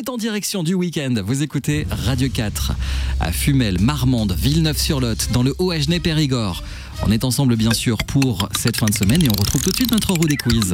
est en direction du week-end. Vous écoutez Radio 4 à Fumel, Marmande, Villeneuve-sur-Lot, dans le Haut-Agenais-Périgord. On est ensemble bien sûr pour cette fin de semaine et on retrouve tout de suite notre roue des quiz.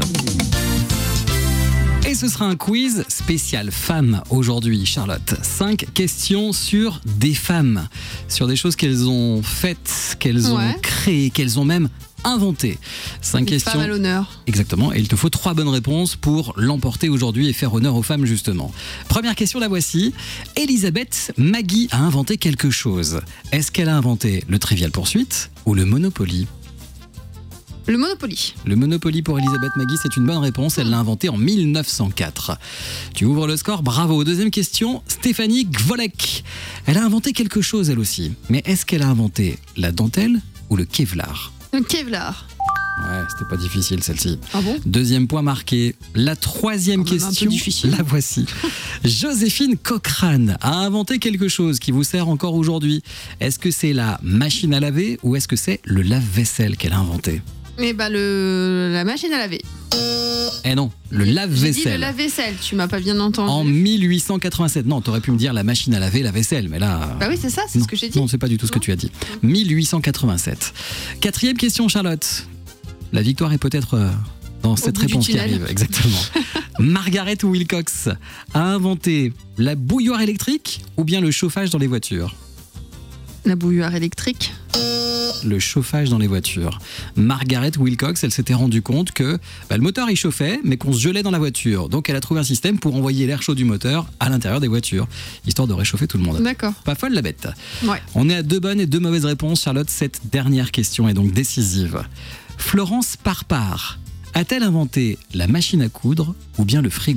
Et ce sera un quiz spécial femmes aujourd'hui, Charlotte. 5 questions sur des femmes, sur des choses qu'elles ont faites, qu'elles ont créées, qu'elles ont même inventées. 5 questions. Femmes à l'honneur. Exactement, et il te faut 3 bonnes réponses pour l'emporter aujourd'hui et faire honneur aux femmes justement. Première question, la voici. Elisabeth Maggie a inventé quelque chose. Est-ce qu'elle a inventé le Trivial Poursuite ou le Monopoly ? Le Monopoly. Le Monopoly pour Elisabeth Maggie, c'est une bonne réponse. Elle l'a inventé en 1904. Tu ouvres le score, bravo. Deuxième question, Stéphanie Gvolek. Elle a inventé quelque chose, elle aussi. Mais est-ce qu'elle a inventé la dentelle ou le Kevlar ? Le Kevlar. Ouais, c'était pas difficile celle-ci. Ah bon ? Deuxième point marqué. La troisième question, la voici. Joséphine Cochrane a inventé quelque chose qui vous sert encore aujourd'hui. Est-ce que c'est la machine à laver ou est-ce que c'est le lave-vaisselle qu'elle a inventé ? Eh ben la machine à laver. Eh non, le lave-vaisselle. J'ai dit le lave-vaisselle, tu m'as pas bien entendu. En 1887. Non, t'aurais pu me dire la machine à laver, la vaisselle, mais là... Bah oui, c'est ça, c'est non, ce que j'ai dit. Non, c'est pas du tout ce que tu as dit. 1887. Quatrième question, Charlotte. La victoire est peut-être dans cette réponse qui arrive. Exactement. Margaret Wilcox a inventé la bouilloire électrique ou bien le chauffage dans les voitures ? La bouilloire électrique. Le chauffage dans les voitures. Margaret Wilcox, elle s'était rendue compte que le moteur il chauffait, mais qu'on se gelait dans la voiture. Donc elle a trouvé un système pour envoyer l'air chaud du moteur à l'intérieur des voitures, histoire de réchauffer tout le monde. D'accord. Pas folle la bête. Ouais. On est à 2 bonnes et 2 mauvaises réponses, Charlotte. Cette dernière question est donc décisive. Florence Parpar a-t-elle inventé la machine à coudre ou bien le frigo ?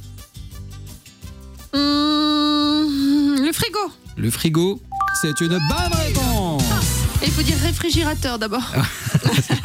Le frigo. Le frigo, c'est une bonne réponse. Il faut dire réfrigérateur d'abord.